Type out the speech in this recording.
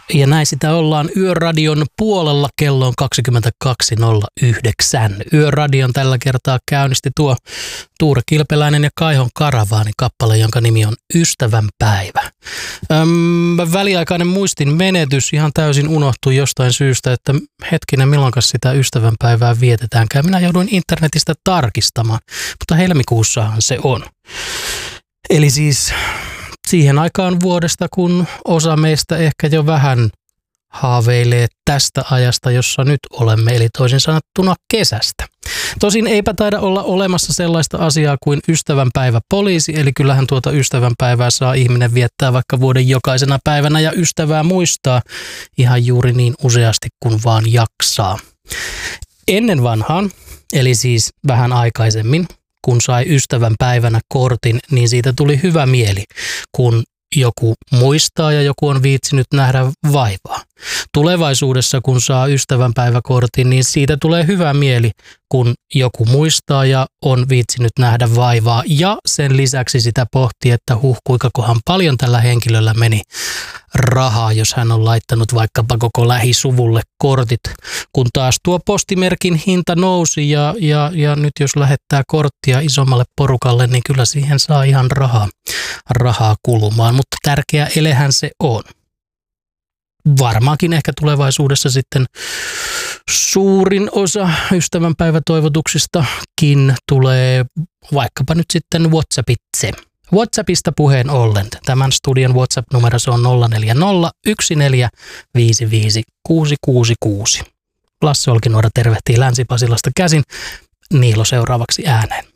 Ja näin sitä ollaan Yöradion puolella, kello on 22.09. Yöradion tällä kertaa käynnisti tuo Tuure Kilpeläinen ja Kaihon Karavaani kappale, jonka nimi on Ystävänpäivä. Väliaikainen muistin menetys ihan täysin unohtui jostain syystä, että hetkinen, milloinkas sitä ystävänpäivää vietetäänkään. Minä jouduin internetistä tarkistamaan, mutta helmikuussahan se on. Eli siis siihen aikaan vuodesta, kun osa meistä ehkä jo vähän haaveilee tästä ajasta, jossa nyt olemme, eli toisin sanottuna kesästä. Tosin eipä taida olla olemassa sellaista asiaa kuin ystävänpäiväpoliisi, eli kyllähän tuota ystävänpäivää saa ihminen viettää vaikka vuoden jokaisena päivänä ja ystävää muistaa ihan juuri niin useasti kuin vaan jaksaa. Ennen vanhaan, eli siis vähän aikaisemmin, kun sai ystävänpäivänä kortin, niin siitä tuli hyvä mieli, kun joku muistaa ja joku on viitsinyt nähdä vaivaa. Tulevaisuudessa, kun saa ystävänpäiväkortin, niin siitä tulee hyvä mieli, kun joku muistaa ja on viitsinyt nähdä vaivaa. Ja sen lisäksi sitä pohtii, että kuinkakohan paljon tällä henkilöllä meni rahaa, jos hän on laittanut vaikkapa koko lähisuvulle kortit. Kun taas tuo postimerkin hinta nousi ja nyt jos lähettää korttia isommalle porukalle, niin kyllä siihen saa ihan rahaa kulumaan. Mutta tärkeä elehän se on. Varmaankin ehkä tulevaisuudessa sitten suurin osa ystävänpäivätoivotuksistakin tulee vaikkapa nyt sitten WhatsAppitse. WhatsAppista puheen ollen. Tämän studion WhatsApp-numero se on 0401455666. Lasse Olkinuora tervehtii Länsi-Pasilasta käsin. Niilo seuraavaksi ääneen.